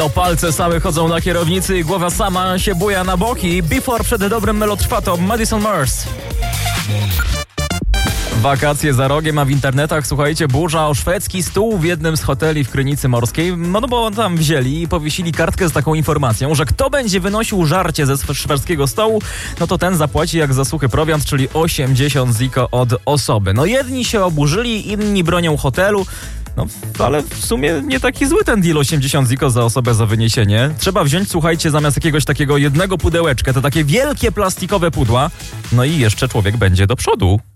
O palce same chodzą na kierownicy i głowa sama się buja na boki. Before przed dobrym melotrwatą Madison Mars. Wakacje za rogiem, a w internetach, słuchajcie, burza o szwedzki stół w jednym z hoteli w Krynicy Morskiej. No bo tam wzięli i powiesili kartkę z taką informacją, że kto będzie wynosił żarcie ze szwedzkiego stołu, no to ten zapłaci jak za suchy prowiant, czyli 80 ziko od osoby. No jedni się oburzyli, inni bronią hotelu. No, ale w sumie nie taki zły ten deal, 80 ziko za osobę za wyniesienie. Trzeba wziąć, słuchajcie, zamiast jakiegoś takiego jednego pudełeczka, to takie wielkie plastikowe pudła. No i jeszcze człowiek będzie do przodu.